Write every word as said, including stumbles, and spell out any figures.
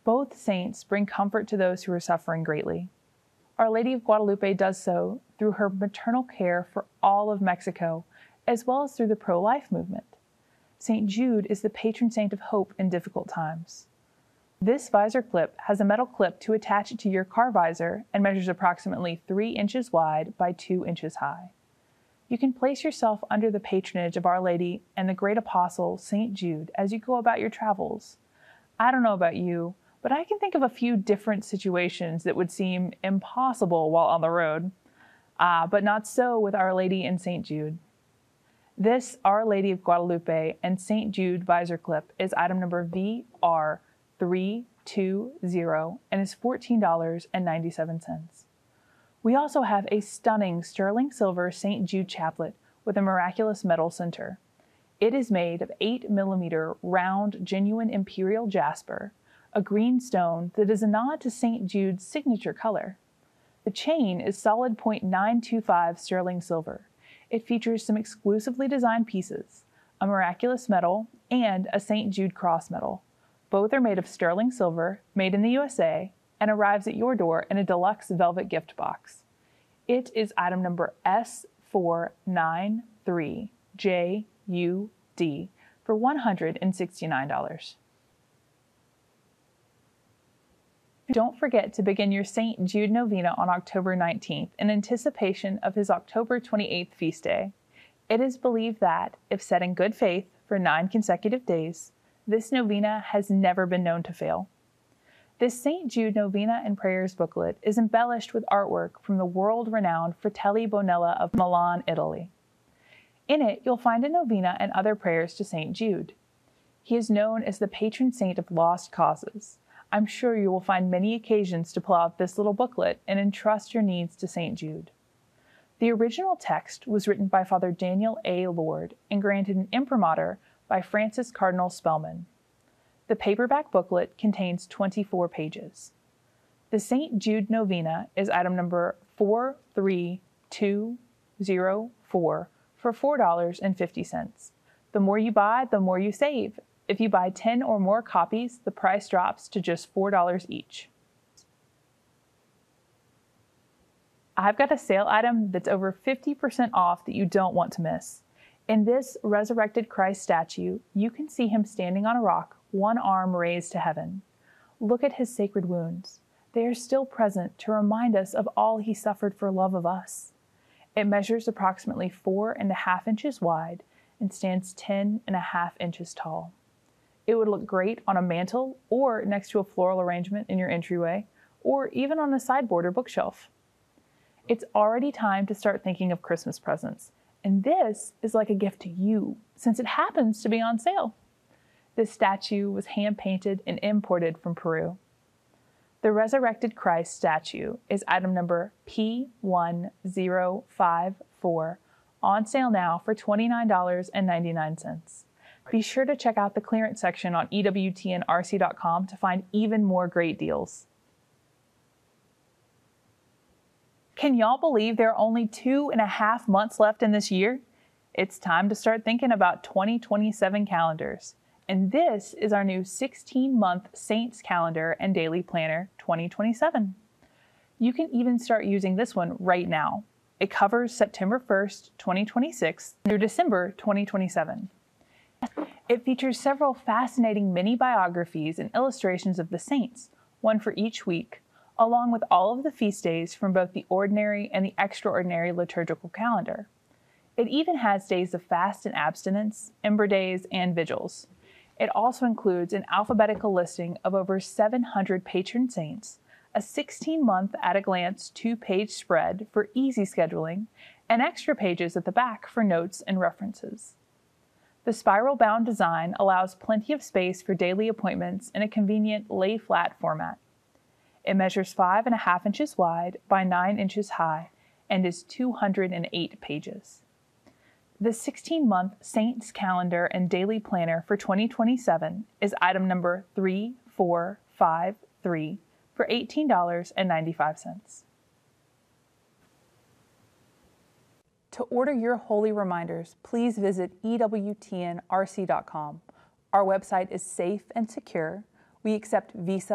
Both saints bring comfort to those who are suffering greatly. Our Lady of Guadalupe does so through her maternal care for all of Mexico, as well as through the pro-life movement. Saint Jude is the patron saint of hope in difficult times. This visor clip has a metal clip to attach it to your car visor and measures approximately three inches wide by two inches high. You can place yourself under the patronage of Our Lady and the great apostle, Saint Jude, as you go about your travels. I don't know about you, but I can think of a few different situations that would seem impossible while on the road. Uh, but not so with Our Lady and Saint Jude. This Our Lady of Guadalupe and Saint Jude visor clip is item number V R three two zero and is fourteen dollars and ninety-seven cents. We also have a stunning sterling silver Saint Jude chaplet with a miraculous metal center. It is made of eight millimeter round genuine imperial jasper, a green stone that is a nod to Saint Jude's signature color. The chain is solid point nine two five sterling silver. It features some exclusively designed pieces, a miraculous medal, and a Saint Jude cross medal. Both are made of sterling silver, made in the U S A, and arrives at your door in a deluxe velvet gift box. It is item number S four nine three J U D for one hundred sixty-nine dollars. Don't forget to begin your Saint Jude Novena on October nineteenth in anticipation of his October twenty-eighth feast day. It is believed that, if said in good faith for nine consecutive days, this novena has never been known to fail. This Saint Jude Novena and Prayers booklet is embellished with artwork from the world-renowned Fratelli Bonella of Milan, Italy. In it, you'll find a novena and other prayers to Saint Jude. He is known as the patron saint of lost causes. I'm sure you will find many occasions to pull out this little booklet and entrust your needs to Saint Jude. The original text was written by Father Daniel A. Lord and granted an imprimatur by Francis Cardinal Spellman. The paperback booklet contains twenty-four pages. The Saint Jude Novena is item number four three two zero four for four dollars and fifty cents. The more you buy, the more you save. If you buy ten or more copies, the price drops to just four dollars each. I've got a sale item that's over fifty percent off that you don't want to miss. In this resurrected Christ statue, you can see him standing on a rock, one arm raised to heaven. Look at his sacred wounds. They are still present to remind us of all he suffered for love of us. It measures approximately four and a half inches wide and stands ten and a half inches tall. It would look great on a mantle or next to a floral arrangement in your entryway, or even on a sideboard or bookshelf. It's already time to start thinking of Christmas presents, and this is like a gift to you, since it happens to be on sale. This statue was hand-painted and imported from Peru. The Resurrected Christ statue is item number P one zero five four, on sale now for twenty-nine dollars and ninety-nine cents. Be sure to check out the clearance section on E W T N R C dot com to find even more great deals. Can y'all believe there are only two and a half months left in this year? It's time to start thinking about twenty twenty-seven calendars. And this is our new sixteen month Saints Calendar and Daily Planner twenty twenty-seven. You can even start using this one right now. It covers September first, twenty twenty-six through December twenty twenty-seven. It features several fascinating mini biographies and illustrations of the saints, one for each week, along with all of the feast days from both the ordinary and the extraordinary liturgical calendar. It even has days of fast and abstinence, Ember Days, and vigils. It also includes an alphabetical listing of over seven hundred patron saints, a sixteen month at-a-glance two-page spread for easy scheduling, and extra pages at the back for notes and references. The spiral-bound design allows plenty of space for daily appointments in a convenient lay-flat format. It measures five and a half inches wide by nine inches high and is two hundred eight pages. The sixteen month Saints Calendar and Daily Planner for twenty twenty-seven is item number three four five three for eighteen dollars and ninety-five cents. To order your holy reminders, please visit E W T N R C dot com. Our website is safe and secure. We accept Visa,